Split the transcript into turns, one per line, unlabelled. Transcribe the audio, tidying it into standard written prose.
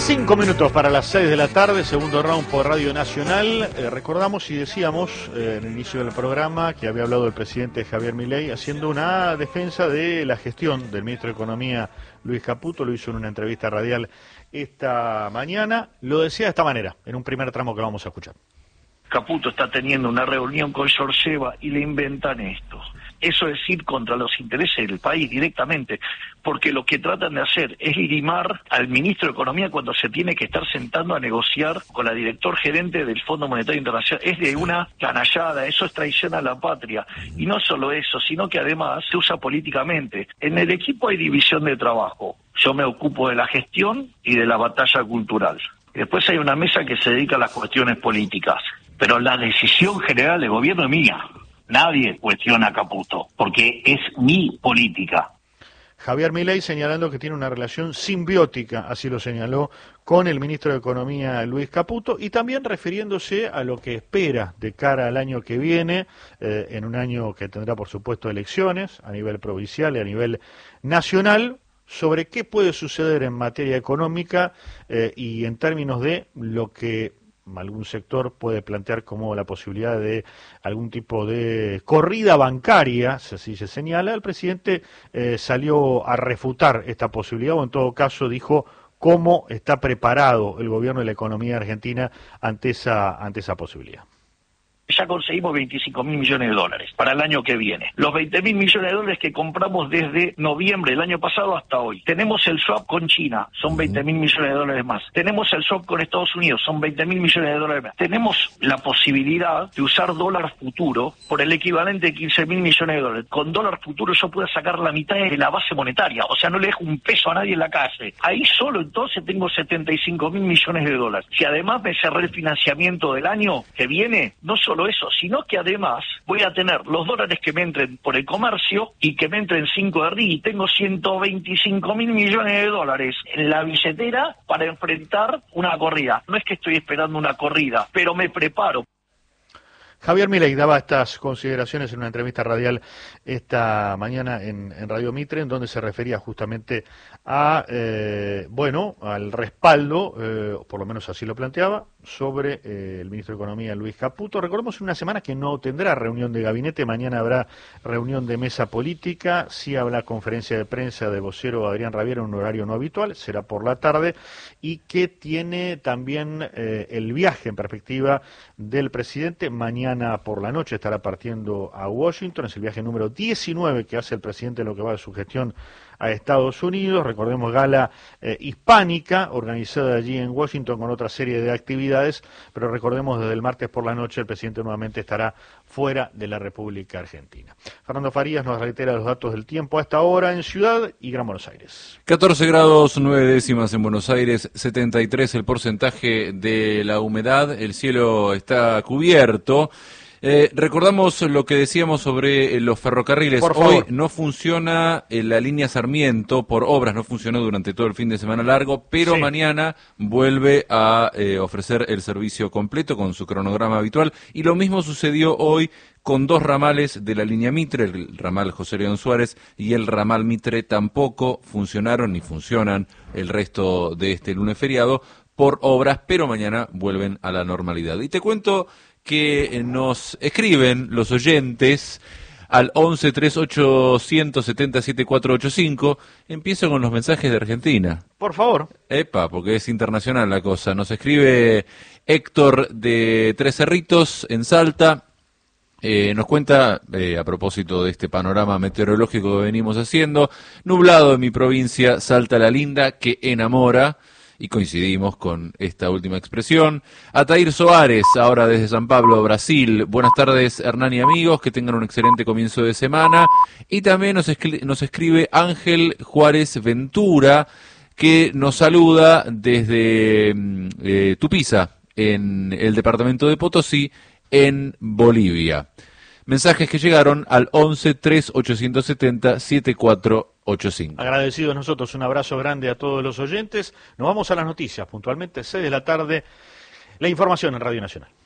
5 minutos para las 6 de la tarde, segundo round por Radio Nacional. Recordamos y decíamos en el inicio del programa que había hablado el presidente Javier Milei haciendo una defensa de la gestión del ministro de Economía Luis Caputo. Lo hizo en una entrevista radial esta mañana. Lo decía de esta manera, en un primer tramo que vamos a escuchar.
Caputo está teniendo una reunión con Georgieva y le inventan esto. Eso es ir contra los intereses del país directamente, porque lo que tratan de hacer es limar al ministro de Economía cuando se tiene que estar sentando a negociar con la director gerente del Fondo Monetario Internacional. Es de una canallada, eso es traición a la patria. Y no solo eso, sino que además se usa políticamente. En el equipo hay división de trabajo. Yo me ocupo de la gestión y de la batalla cultural. Y después hay una mesa que se dedica a las cuestiones políticas. Pero la decisión general del gobierno es mía. Nadie cuestiona a Caputo, porque es mi política.
Javier Milei señalando que tiene una relación simbiótica, así lo señaló, con el ministro de Economía Luis Caputo, y también refiriéndose a lo que espera de cara al año que viene, en un año que tendrá, por supuesto, elecciones a nivel provincial y a nivel nacional, sobre qué puede suceder en materia económica y en términos de lo que algún sector puede plantear como la posibilidad de algún tipo de corrida bancaria, así se señala. El presidente salió a refutar esta posibilidad, o en todo caso dijo cómo está preparado el gobierno de la economía argentina ante esa posibilidad.
Ya conseguimos 25.000 millones de dólares para el año que viene. Los 20.000 millones de dólares que compramos desde noviembre del año pasado hasta hoy. Tenemos el swap con China, son 20.000 millones de dólares más. Tenemos el swap con Estados Unidos, son 20.000 millones de dólares más. Tenemos la posibilidad de usar dólar futuro por el equivalente de 15.000 millones de dólares. Con dólar futuro yo puedo sacar la mitad de la base monetaria, o sea, no le dejo un peso a nadie en la calle. Ahí solo entonces tengo 75.000 millones de dólares. Si además me cerré el financiamiento del año que viene, no solo eso, sino que además voy a tener los dólares que me entren por el comercio y que me entren 5 de RI, y tengo 125.000 millones de dólares en la billetera para enfrentar una corrida. No es que estoy esperando una corrida, pero me preparo.
Javier Milei daba estas consideraciones en una entrevista radial esta mañana en Radio Mitre, en donde se refería justamente a, al respaldo, por lo menos así lo planteaba, sobre el ministro de Economía Luis Caputo. Recordemos una semana que no tendrá reunión de gabinete, mañana habrá reunión de mesa política, sí habrá conferencia de prensa de vocero Adrián Rabiera en un horario no habitual, será por la tarde, y que tiene también el viaje en perspectiva del presidente. Mañana por la noche estará partiendo a Washington, es el viaje número 19 que hace el presidente en lo que va de su gestión a Estados Unidos. Recordemos, gala hispánica organizada allí en Washington con otra serie de actividades, pero recordemos, desde el martes por la noche el presidente nuevamente estará fuera de la República Argentina. Fernando Farías nos reitera los datos del tiempo a esta hora en Ciudad y Gran Buenos Aires.
14 grados 9 décimas en Buenos Aires, 73 el porcentaje de la humedad, el cielo está cubierto. Recordamos lo que decíamos sobre los ferrocarriles. Hoy no funciona la línea Sarmiento por obras, no funcionó durante todo el fin de semana largo, pero sí, mañana vuelve a ofrecer el servicio completo con su cronograma habitual, y lo mismo sucedió hoy con dos ramales de la línea Mitre, el ramal José León Suárez y el ramal Mitre tampoco funcionaron ni funcionan el resto de este lunes feriado por obras, pero mañana vuelven a la normalidad. Y te cuento que nos escriben los oyentes al 11 3870 7485. Empiezo con los mensajes de Argentina.
Por favor.
Porque es internacional la cosa. Nos escribe Héctor de Tres Cerritos en Salta. Nos cuenta, a propósito de este panorama meteorológico que venimos haciendo, nublado en mi provincia, Salta la Linda, que enamora. Y coincidimos con esta última expresión. Atair Soares, ahora desde San Pablo, Brasil. Buenas tardes, Hernán y amigos, que tengan un excelente comienzo de semana. Y también nos escribe Ángel Juárez Ventura, que nos saluda desde Tupiza, en el departamento de Potosí, en Bolivia. Mensajes que llegaron al 11 3870 7485.
Agradecidos nosotros, un abrazo grande a todos los oyentes. Nos vamos a las noticias, puntualmente 6 de la tarde, la información en Radio Nacional.